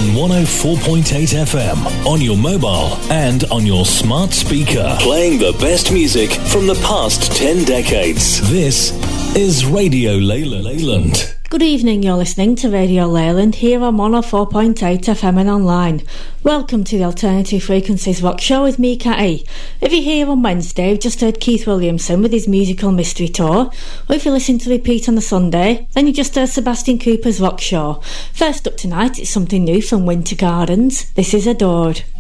104.8 FM, on your mobile and on your smart speaker. Playing the best music from the past 10 decades. This is Radio Leyland. Good evening, you're listening to Radio Leyland here on 104.8 FM and online. Welcome to the Alternative Frequencies Rock Show with me, Kat E. If you're here on Wednesday, you've just heard Keith Williamson with his musical mystery tour, or if you listen to repeat on the Sunday, then you just heard Sebastian Cooper's Rock Show. First up tonight, it's something new from Winter Gardens. This is Adored.